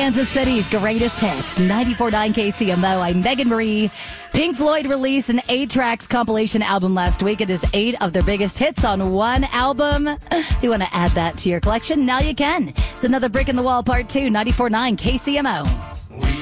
Kansas City's greatest hits. 94.9 KCMO. I'm Megan Marie. Pink Floyd released an 8-tracks compilation album last week. It is 8 of their biggest hits on one album. If you want to add that to your collection, now you can. It's another Brick in the Wall Part 2, 94.9 KCMO.